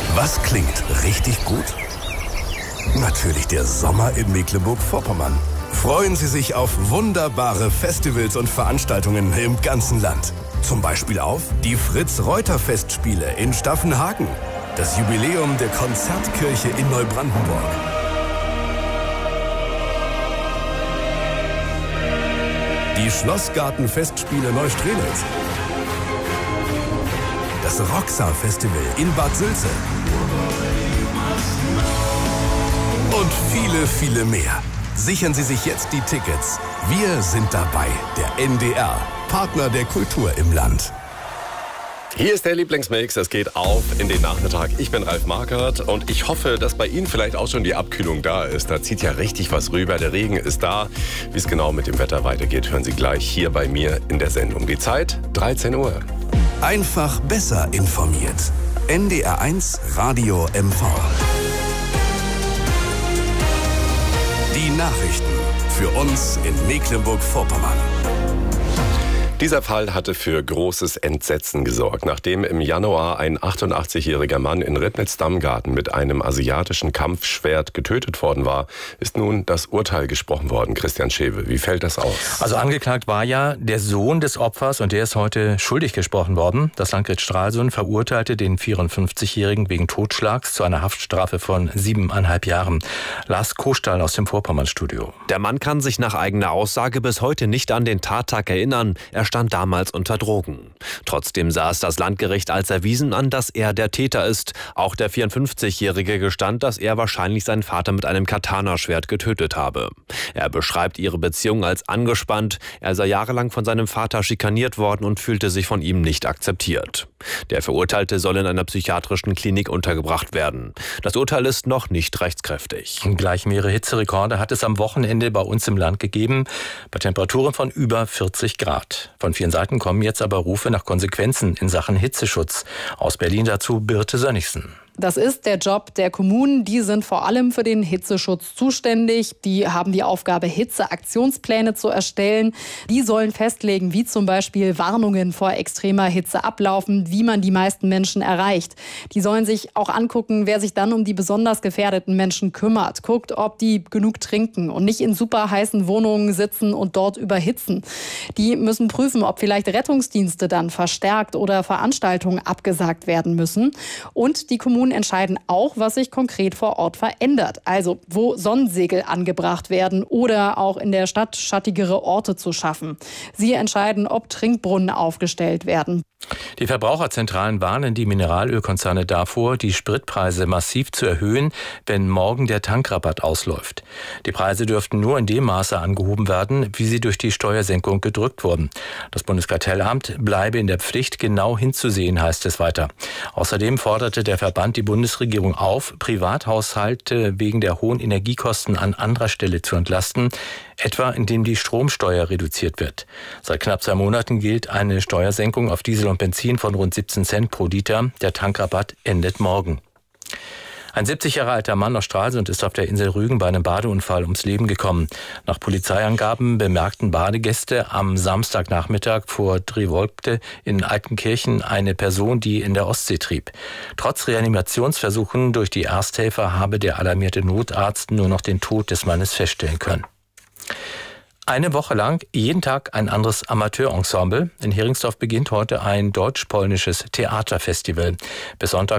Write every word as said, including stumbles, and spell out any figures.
Was klingt richtig gut? Natürlich der Sommer in Mecklenburg-Vorpommern. Freuen Sie sich auf wunderbare Festivals und Veranstaltungen im ganzen Land. Zum Beispiel auf die Fritz-Reuter-Festspiele in Staffenhagen, das Jubiläum der Konzertkirche in Neubrandenburg, die Schlossgarten-Festspiele Neustrelitz, das Roxa-Festival in Bad Sülze und viele, viele mehr. Sichern Sie sich jetzt die Tickets. Wir sind dabei, der N D R, Partner der Kultur im Land. Hier ist der Lieblingsmix, es geht auf in den Nachmittag. Ich bin Ralf Markert und ich hoffe, dass bei Ihnen vielleicht auch schon die Abkühlung da ist. Da zieht ja richtig was rüber, der Regen ist da. Wie es genau mit dem Wetter weitergeht, hören Sie gleich hier bei mir in der Sendung. Die Zeit, dreizehn Uhr. Einfach besser informiert. N D R eins Radio M V. Die Nachrichten für uns in Mecklenburg-Vorpommern. Dieser Fall hatte für großes Entsetzen gesorgt. Nachdem im Januar ein achtundachtzigjähriger Mann in Ribnitz-Damgarten mit einem asiatischen Kampfschwert getötet worden war, ist nun das Urteil gesprochen worden. Christian Schewe, wie fällt das aus? Also angeklagt war ja der Sohn des Opfers und der ist heute schuldig gesprochen worden. Das Landgericht Stralsund verurteilte den vierundfünfzigjährigen wegen Totschlags zu einer Haftstrafe von siebeneinhalb Jahren. Lars Kohlstall aus dem Vorpommernstudio. Der Mann kann sich nach eigener Aussage bis heute nicht an den Tattag erinnern. Er stand damals unter Drogen. Trotzdem sah es das Landgericht als erwiesen an, dass er der Täter ist. Auch der vierundfünfzigjährige gestand, dass er wahrscheinlich seinen Vater mit einem Katana-Schwert getötet habe. Er beschreibt ihre Beziehung als angespannt. Er sei jahrelang von seinem Vater schikaniert worden und fühlte sich von ihm nicht akzeptiert. Der Verurteilte soll in einer psychiatrischen Klinik untergebracht werden. Das Urteil ist noch nicht rechtskräftig. Gleich mehrere Hitzerekorde hat es am Wochenende bei uns im Land gegeben, bei Temperaturen von über vierzig Grad. Von vielen Seiten kommen jetzt aber Rufe nach Konsequenzen in Sachen Hitzeschutz. Aus Berlin dazu Birte Sönnigsen. Das ist der Job der Kommunen. Die sind vor allem für den Hitzeschutz zuständig. Die haben die Aufgabe, Hitzeaktionspläne zu erstellen. Die sollen festlegen, wie zum Beispiel Warnungen vor extremer Hitze ablaufen, wie man die meisten Menschen erreicht. Die sollen sich auch angucken, wer sich dann um die besonders gefährdeten Menschen kümmert. Guckt, ob die genug trinken und nicht in super heißen Wohnungen sitzen und dort überhitzen. Die müssen prüfen, ob vielleicht Rettungsdienste dann verstärkt oder Veranstaltungen abgesagt werden müssen. Und die Kommunen entscheiden auch, was sich konkret vor Ort verändert. Also wo Sonnensegel angebracht werden oder auch in der Stadt schattigere Orte zu schaffen. Sie entscheiden, ob Trinkbrunnen aufgestellt werden. Die Verbraucherzentralen warnen die Mineralölkonzerne davor, die Spritpreise massiv zu erhöhen, wenn morgen der Tankrabatt ausläuft. Die Preise dürften nur in dem Maße angehoben werden, wie sie durch die Steuersenkung gedrückt wurden. Das Bundeskartellamt bleibe in der Pflicht, genau hinzusehen, heißt es weiter. Außerdem forderte der Verband die Bundesregierung auf, Privathaushalte wegen der hohen Energiekosten an anderer Stelle zu entlasten, etwa indem die Stromsteuer reduziert wird. Seit knapp zwei Monaten gilt eine Steuersenkung auf Diesel und Benzin von rund siebzehn Cent pro Liter. Der Tankrabatt endet morgen. Ein siebzig Jahre alter Mann aus Stralsund ist auf der Insel Rügen bei einem Badeunfall ums Leben gekommen. Nach Polizeiangaben bemerkten Badegäste am Samstagnachmittag vor Drewolpte in Altenkirchen eine Person, die in der Ostsee trieb. Trotz Reanimationsversuchen durch die Ersthelfer habe der alarmierte Notarzt nur noch den Tod des Mannes feststellen können. Eine Woche lang jeden Tag ein anderes Amateurensemble. In Heringsdorf beginnt heute ein deutsch-polnisches Theaterfestival. Bis Sonntag